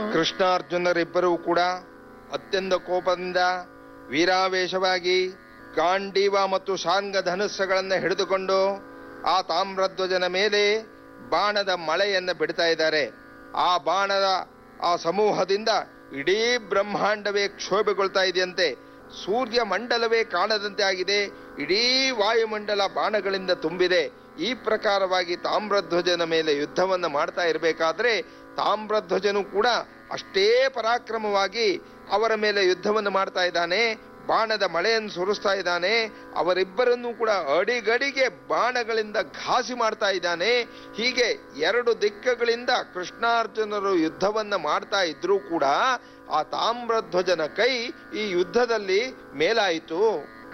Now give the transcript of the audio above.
ಕೃಷ್ಣಾರ್ಜುನರಿಬ್ಬರೂ ಕೂಡ ಅತ್ಯಂತ ಕೋಪದಿಂದ ವೀರಾವೇಶವಾಗಿ ಗಾಂಡೀವ ಮತ್ತು ಶಾರ್ಂಗ ಧನುಸ್ಸುಗಳನ್ನು ಹಿಡಿದುಕೊಂಡು ಆ ತಾಮ್ರಧ್ವಜನ ಮೇಲೆ ಬಾಣದ ಮಳೆಯನ್ನು ಬಿಡ್ತಾ ಇದ್ದಾರೆ. ಆ ಬಾಣದ ಆ ಸಮೂಹದಿಂದ ಇಡೀ ಬ್ರಹ್ಮಾಂಡವೇ ಕ್ಷೋಭೆಗೊಳ್ತಾ ಇದೆಯಂತೆ. ಸೂರ್ಯ ಮಂಡಲವೇ ಕಾಣದಂತೆ ಆಗಿದೆ. ಇಡೀ ವಾಯುಮಂಡಲ ಬಾಣಗಳಿಂದ ತುಂಬಿದೆ. ಈ ಪ್ರಕಾರವಾಗಿ ತಾಮ್ರಧ್ವಜನ ಮೇಲೆ ಯುದ್ಧವನ್ನು ಮಾಡ್ತಾ ಇರಬೇಕಾದ್ರೆ ತಾಮ್ರಧ್ವಜನು ಕೂಡ ಅಷ್ಟೇ ಪರಾಕ್ರಮವಾಗಿ ಅವರ ಮೇಲೆ ಯುದ್ಧವನ್ನು ಮಾಡ್ತಾ ಇದ್ದಾನೆ. ಬಾಣದ ಮಳೆಯನ್ನು ಸುರಿಸ್ತಾ ಇದ್ದಾನೆ. ಅವರಿಬ್ಬರನ್ನೂ ಕೂಡ ಅಡಿಗಡಿಗೆ ಬಾಣಗಳಿಂದ ಘಾಸಿ ಮಾಡ್ತಾ ಇದ್ದಾನೆ. ಹೀಗೆ ಎರಡು ದಿಕ್ಕುಗಳಿಂದ ಕೃಷ್ಣಾರ್ಜುನರು ಯುದ್ಧವನ್ನ ಮಾಡ್ತಾ ಇದ್ರೂ ಕೂಡ ಆ ತಾಮ್ರಧ್ವಜನ ಕೈ ಈ ಯುದ್ಧದಲ್ಲಿ ಮೇಲಾಯಿತು.